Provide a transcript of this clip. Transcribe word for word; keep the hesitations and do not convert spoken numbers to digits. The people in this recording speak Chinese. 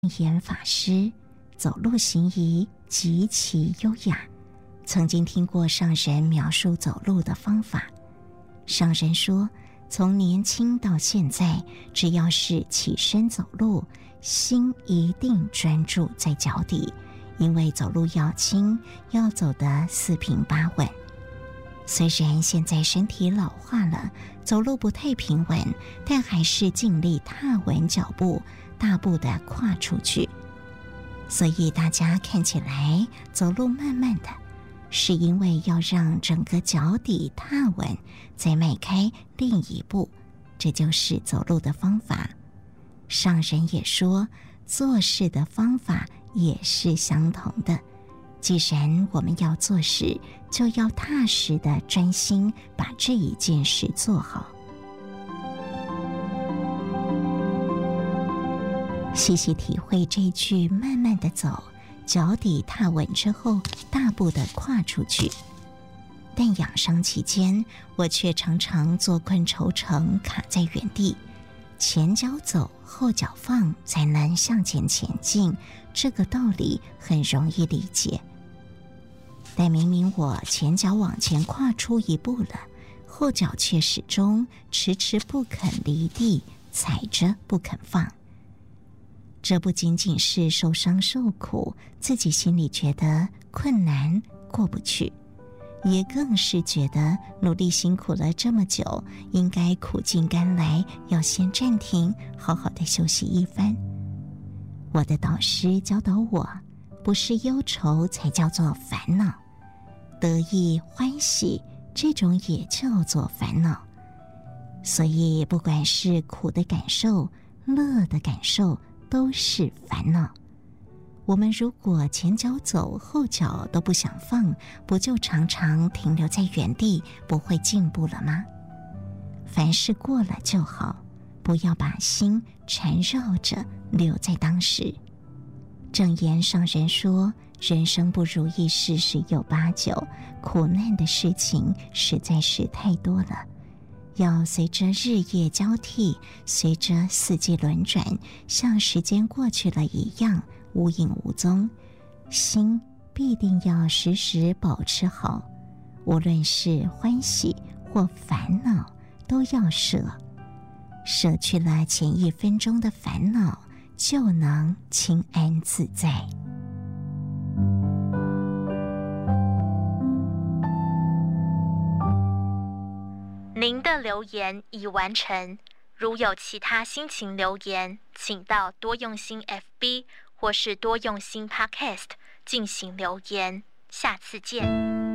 严法师走路行仪极其优雅，曾经听过上人描述走路的方法。上人说，从年轻到现在，只要是起身走路，心一定专注在脚底，因为走路要轻，要走得四平八稳。虽然现在身体老化了，走路不太平稳，但还是尽力踏稳脚步，大步地跨出去。所以大家看起来走路慢慢的，是因为要让整个脚底踏稳，再迈开另一步，这就是走路的方法。上人也说，做事的方法也是相同的。既然我们要做事，就要踏实的专心把这一件事做好。细细体会这一句慢慢的走，脚底踏稳之后，大步的跨出去。但养伤期间，我却常常坐困愁城，卡在原地，前脚走，后脚放，才能向前前进。这个道理很容易理解。但明明我前脚往前跨出一步了，后脚却始终迟迟不肯离地，踩着不肯放。这不仅仅是受伤受苦，自己心里觉得困难过不去，也更是觉得努力辛苦了这么久，应该苦尽甘来，要先暂停，好好的休息一番。我的导师教导我，不是忧愁才叫做烦恼，得意欢喜这种也叫做烦恼。所以不管是苦的感受，乐的感受，都是烦恼。我们如果前脚走，后脚都不想放，不就常常停留在原地，不会进步了吗？凡事过了就好，不要把心缠绕着留在当时。正言上人说，人生不如意事十有八九，苦难的事情实在是太多了，要随着日夜交替，随着四季轮转，像时间过去了一样无影无踪。心必定要时时保持好，无论是欢喜或烦恼，都要舍。舍去了前一分钟的烦恼，就能清安自在。 您的留言已完成，如有其他心情留言，请到多用心 F B 或是多用心 Podcast 进行留言。下次见。